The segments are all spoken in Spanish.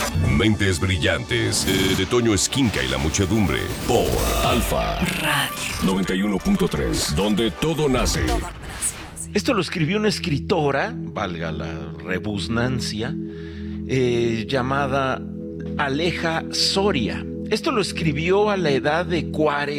Mentes brillantes de Toño Esquinca y la muchedumbre por Alfa Radio 91.3, donde todo nace. Esto lo escribió una escritora, valga la rebusnancia, llamada Aleja Soria. Esto lo escribió a la edad de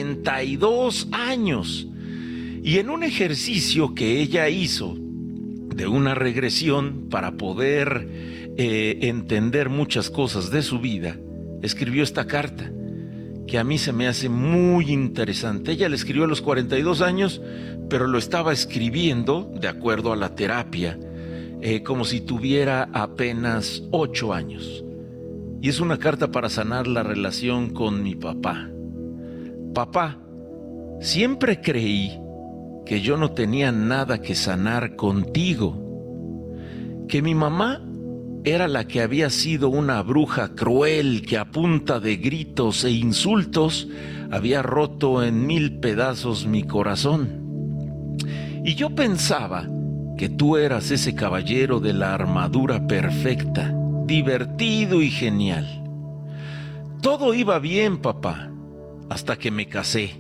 42 años. Y en un ejercicio que ella hizo de una regresión para poder entender muchas cosas de su vida, escribió esta carta, que a mí se me hace muy interesante. Ella la escribió a los 42 años, pero lo estaba escribiendo, de acuerdo a la terapia, como si tuviera apenas 8 años. Y es una carta para sanar la relación con mi papá. Papá, siempre creí que yo no tenía nada que sanar contigo, que mi mamá era la que había sido una bruja cruel que a punta de gritos e insultos había roto en 1000 pedazos mi corazón. Y yo pensaba que tú eras ese caballero de la armadura perfecta, divertido y genial. Todo iba bien, papá, hasta que me casé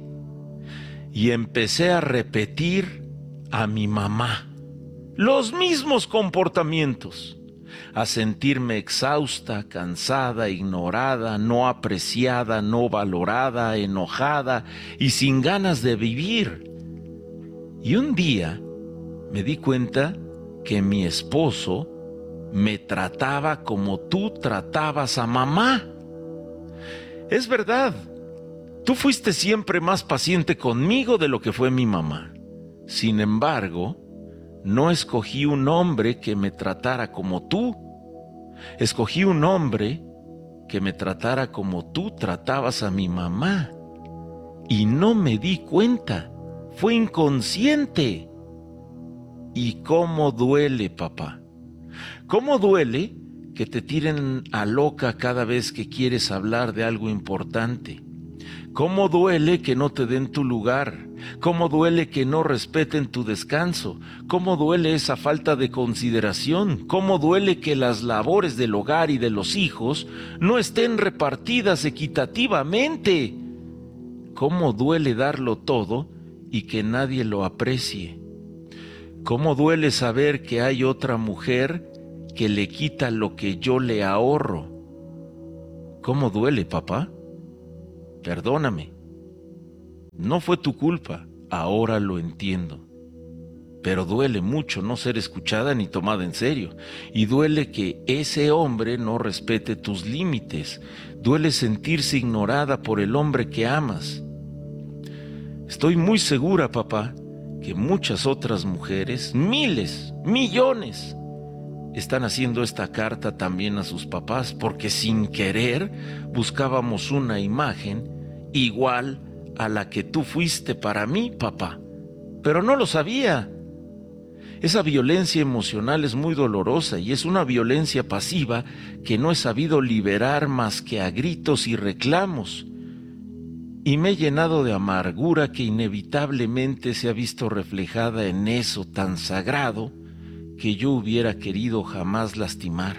y empecé a repetir a mi mamá los mismos comportamientos, a sentirme exhausta, cansada, ignorada, no apreciada, no valorada, enojada y sin ganas de vivir. Y un día me di cuenta que mi esposo me trataba como tú tratabas a mamá. Es verdad, tú fuiste siempre más paciente conmigo de lo que fue mi mamá. Sin embargo, no escogí un hombre que me tratara como tú. Escogí un hombre que me tratara como tú tratabas a mi mamá. Y no me di cuenta. Fue inconsciente. ¿Y cómo duele, papá? ¿Cómo duele que te tiren a loca cada vez que quieres hablar de algo importante? ¿Cómo duele que no te den tu lugar? ¿Cómo duele que no respeten tu descanso? ¿Cómo duele esa falta de consideración? ¿Cómo duele que las labores del hogar y de los hijos no estén repartidas equitativamente? ¿Cómo duele darlo todo y que nadie lo aprecie? ¿Cómo duele saber que hay otra mujer que le quita lo que yo le ahorro? ¿Cómo duele, papá? Perdóname. No fue tu culpa, ahora lo entiendo. Pero duele mucho no ser escuchada ni tomada en serio. Y duele que ese hombre no respete tus límites. Duele sentirse ignorada por el hombre que amas. Estoy muy segura, papá, que muchas otras mujeres, miles, millones, están haciendo esta carta también a sus papás, porque sin querer buscábamos una imagen igual a la que tú fuiste para mí, papá. Pero no lo sabía. Esa violencia emocional es muy dolorosa y es una violencia pasiva que no he sabido liberar más que a gritos y reclamos. Y me he llenado de amargura que inevitablemente se ha visto reflejada en eso tan sagrado que yo hubiera querido jamás lastimar.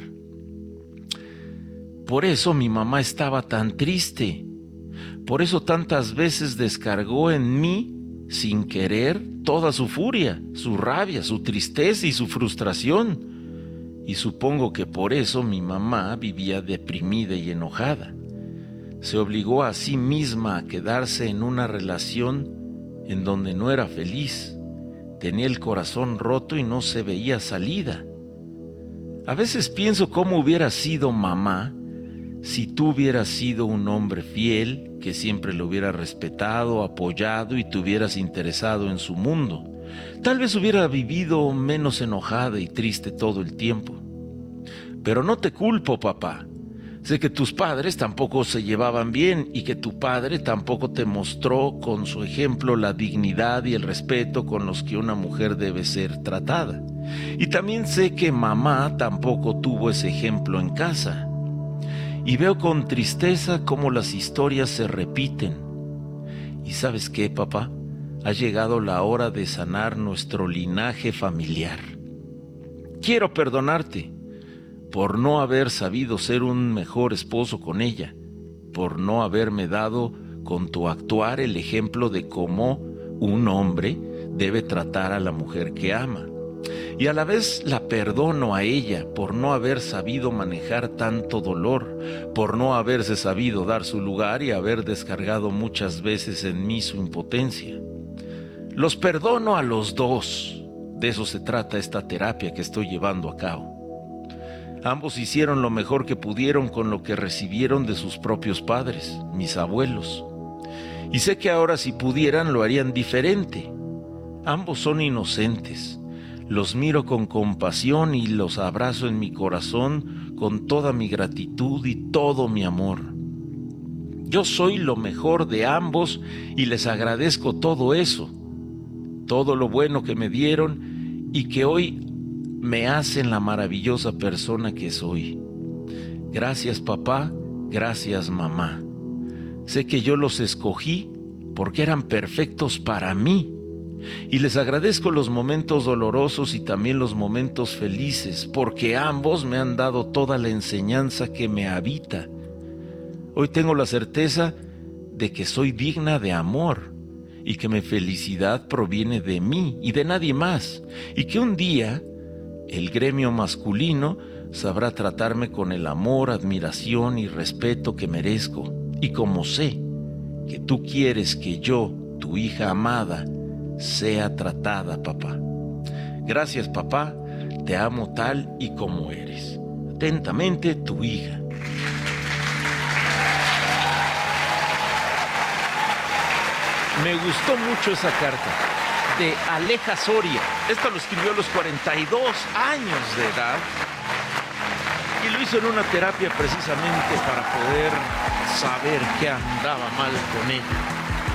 Por eso mi mamá estaba tan triste. Por eso tantas veces descargó en mí, sin querer, toda su furia, su rabia, su tristeza y su frustración. Y supongo que por eso mi mamá vivía deprimida y enojada. Se obligó a sí misma a quedarse en una relación en donde no era feliz. Tenía el corazón roto y no se veía salida. A veces pienso cómo hubiera sido mamá si tú hubieras sido un hombre fiel, que siempre lo hubiera respetado, apoyado y te hubieras interesado en su mundo. Tal vez hubiera vivido menos enojada y triste todo el tiempo. Pero no te culpo, papá. Sé que tus padres tampoco se llevaban bien y que tu padre tampoco te mostró con su ejemplo la dignidad y el respeto con los que una mujer debe ser tratada. Y también sé que mamá tampoco tuvo ese ejemplo en casa. Y veo con tristeza cómo las historias se repiten. ¿Y sabes qué, papá? Ha llegado la hora de sanar nuestro linaje familiar. Quiero perdonarte. por no haber sabido ser un mejor esposo con ella, por no haberme dado con tu actuar el ejemplo de cómo un hombre debe tratar a la mujer que ama. Y a la vez la perdono a ella por no haber sabido manejar tanto dolor, por no haberse sabido dar su lugar y haber descargado muchas veces en mí su impotencia. Los perdono a los dos. De eso se trata esta terapia que estoy llevando a cabo. Ambos hicieron lo mejor que pudieron con lo que recibieron de sus propios padres, mis abuelos. Y sé que ahora si pudieran lo harían diferente. Ambos son inocentes. Los miro con compasión y los abrazo en mi corazón con toda mi gratitud y todo mi amor. Yo soy lo mejor de ambos y les agradezco todo eso, todo lo bueno que me dieron y que hoy me hacen la maravillosa persona que soy. Gracias papá, gracias mamá. Sé que yo los escogí porque eran perfectos para mí. Y les agradezco los momentos dolorosos y también los momentos felices, porque ambos me han dado toda la enseñanza que me habita. Hoy tengo la certeza de que soy digna de amor y que mi felicidad proviene de mí y de nadie más, y que un día el gremio masculino sabrá tratarme con el amor, admiración y respeto que merezco. Y como sé que tú quieres que yo, tu hija amada, sea tratada, papá. Gracias, papá. Te amo tal y como eres. Atentamente, tu hija. Me gustó mucho esa carta de Aleja Soria. Esto lo escribió a los 42 años de edad y lo hizo en una terapia precisamente para poder saber qué andaba mal con ella.